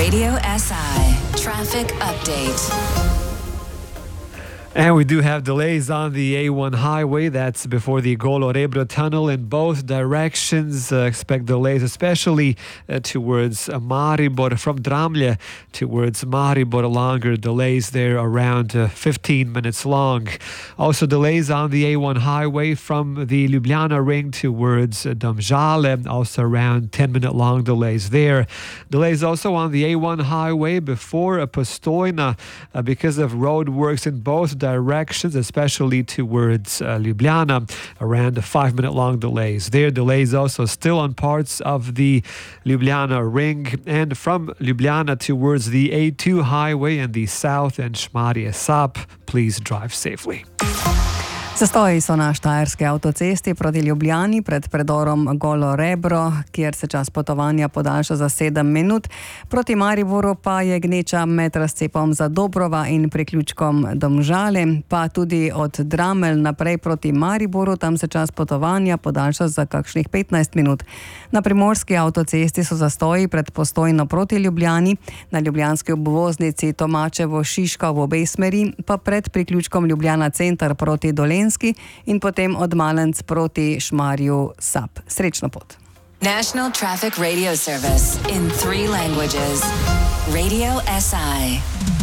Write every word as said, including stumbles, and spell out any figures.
Radio S I Traffic Update. And we do have delays on the A one highway. That's before the Golo-Rebro tunnel in both directions. Uh, expect delays, especially uh, towards uh, Maribor, from Dramlje towards Maribor. Longer delays there, around uh, fifteen minutes long. Also delays on the A one highway from the Ljubljana ring towards uh, Domžale. Also around ten minute long delays there. Delays also on the A one highway before uh, Postojna uh, because of road works in both directions, especially towards uh, Ljubljana, around five minute long delays. There, delays also still on parts of the Ljubljana ring, and from Ljubljana towards the A two highway in the south and Šmarje Sap. Please drive safely. Zastoji so na štajerski avtocesti proti Ljubljani pred predorom Golo-Rebro, kjer se čas potovanja podaljša za sedem minut. Proti Mariboru pa je gneča med razcepom za Dobrova in priključkom Domžale, pa tudi od Dramelj naprej proti Mariboru, tam se čas potovanja podaljša za kakšnih petnajst minut. Na primorski avtocesti so zastoji pred Postojno proti Ljubljani, na ljubljanski obvoznici Tomačevo-Šiška v obe smeri, pa pred priključkom Ljubljana center proti Dolenjski in potem od Malenc proti Šmarju Sap. Srečno pot. National Traffic Radio Service in three languages. Radio S I.